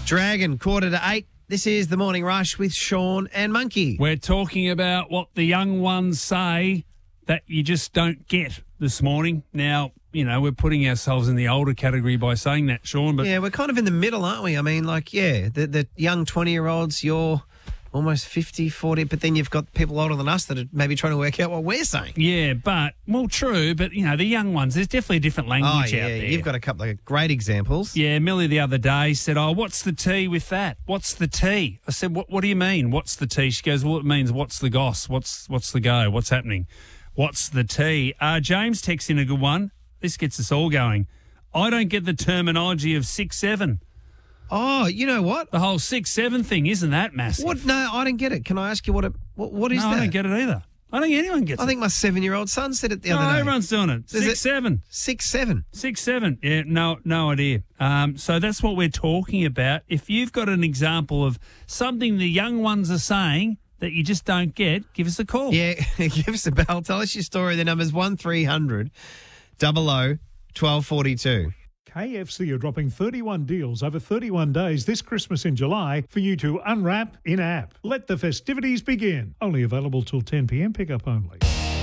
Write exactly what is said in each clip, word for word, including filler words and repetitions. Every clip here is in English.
Dragon, quarter to eight. This is the Morning Rush with Sean and Monkey. We're talking about what the young ones say that you just don't get this morning. Now, you know, we're putting ourselves in the older category by saying that, Sean. But yeah, we're kind of in the middle, aren't we? I mean, like, yeah, the, the young twenty-year-olds, you're almost fifty, forty, but then you've got people older than us that are maybe trying to work out what we're saying. Yeah, but, well, true, but, you know, the young ones, there's definitely a different language oh, out yeah, there. You've got a couple of great examples. Yeah, Millie the other day said, oh, what's the tea with that? What's the tea? I said, what What do you mean, what's the tea? She goes, well, it means what's the goss? What's, what's the go? What's happening? What's the tea? Uh, James texts in a good one. This gets us all going. I don't get the terminology of six seven. Oh, you know what? The whole six seven thing, isn't that massive? What? No, I don't get it. Can I ask you what it, what, what is no, that? I don't get it either. I don't think anyone gets I it. think my seven-year-old son said it the no, other day. everyone's doing it. Is Six it seven. Six seven. Six seven. Yeah, no, no idea. Um, so that's what we're talking about. If you've got an example of something the young ones are saying that you just don't get, give us a call. Yeah, give us a bell. Tell us your story. The number's one three hundred double oh twelve forty-two. K F C are dropping thirty-one deals over thirty-one days this Christmas in July for you to unwrap in-app. Let the festivities begin. Only available till ten p.m. Pickup only.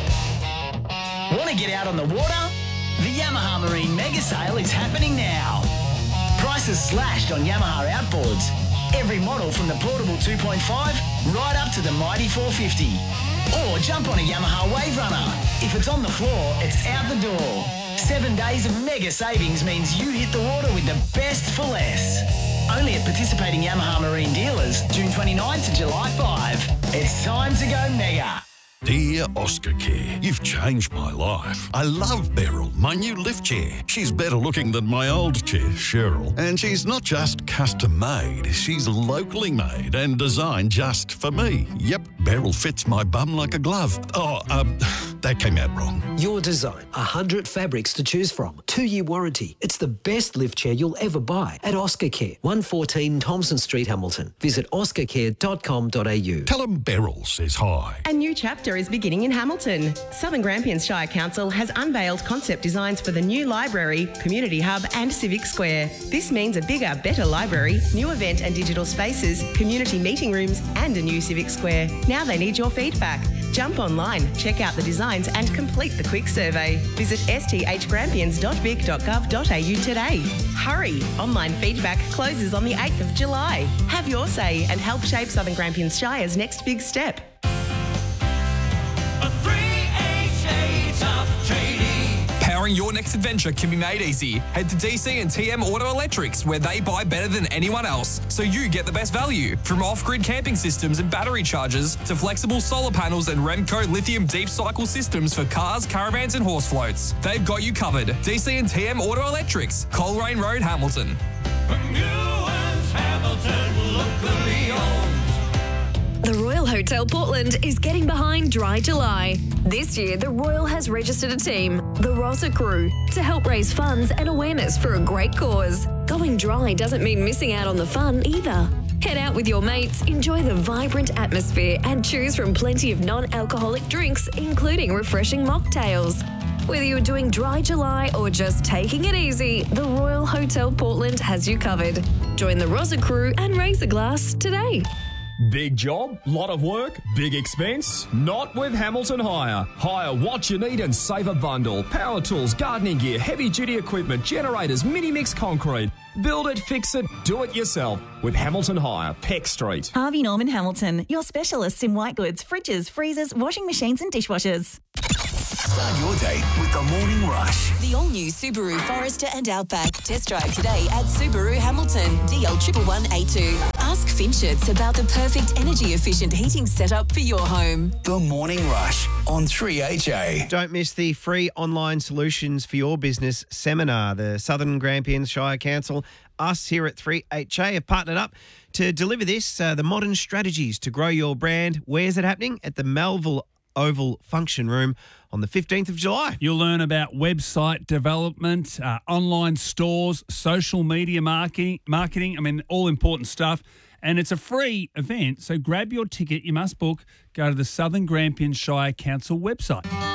Want to get out on the water? The Yamaha Marine Mega Sale is happening now. Prices slashed on Yamaha outboards. Every model from the portable two point five right up to the mighty four fifty. Or jump on a Yamaha Wave Runner. If it's on the floor, it's out the door. Seven days of mega savings means you hit the water with the best for less. Only at participating Yamaha Marine dealers, June twenty-ninth to July fifth. It's time to go mega. Dear Oscar Care, you've changed my life. I love Beryl, my new lift chair. She's better looking than my old chair, Cheryl. And she's not just custom made, she's locally made and designed just for me. Yep, Beryl fits my bum like a glove. Oh, um, that came out wrong. Your design, one hundred fabrics to choose from, two-year warranty. It's the best lift chair you'll ever buy at Oscar Care, one fourteen Thompson Street, Hamilton. Visit oscar care dot com dot a u. Tell them Beryl says hi. A new chapter is beginning in Hamilton. Southern Grampians Shire Council has unveiled concept designs for the new library, community hub and civic square. This means a bigger, better library, new event and digital spaces, community meeting rooms and a new civic square. Now they need your feedback. Jump online, check out the designs and complete the quick survey. Visit s t h grampians dot vic dot gov dot a u today. Hurry! Online feedback closes on the eighth of July. Have your say and help shape Southern Grampians Shire's next big step. Powering your next adventure can be made easy. Head to D C and T M Auto Electrics, where they buy better than anyone else, so you get the best value. From off-grid camping systems and battery chargers to flexible solar panels and Remco lithium deep cycle systems for cars, caravans and horse floats. They've got you covered. D C and T M Auto Electrics, Coleraine Road, Hamilton. The Royal Hotel Portland is getting behind Dry July. This year, the Royal has registered a team, the Rosa Crew, to help raise funds and awareness for a great cause. Going dry doesn't mean missing out on the fun either. Head out with your mates, enjoy the vibrant atmosphere and choose from plenty of non-alcoholic drinks, including refreshing mocktails. Whether you're doing Dry July or just taking it easy, the Royal Hotel Portland has you covered. Join the Rosa Crew and raise a glass today. Big job, lot of work, big expense? Not with Hamilton Hire. Hire what you need and save a bundle. Power tools, gardening gear, heavy duty equipment, generators, mini mix concrete. Build it, fix it, do it yourself with Hamilton Hire, Peck Street. Harvey Norman Hamilton, your specialists in white goods, fridges, freezers, washing machines and dishwashers. Start your day with the Morning Rush. The all-new Subaru Forester and Outback. Test drive today at Subaru Hamilton, D L one one one A two. Ask Finchets about the perfect energy-efficient heating setup for your home. The Morning Rush on three H A. Don't miss the free online solutions for your business seminar. The Southern Grampians Shire Council, us here at three H A have partnered up to deliver this, uh, the modern strategies to grow your brand. Where's it happening? At the Melville Oval Function Room on the fifteenth of July. You'll learn about website development, uh, online stores, social media marketing, marketing. I mean, all important stuff. And it's a free event, so grab your ticket. You must book. Go to the Southern Grampians Shire Council website.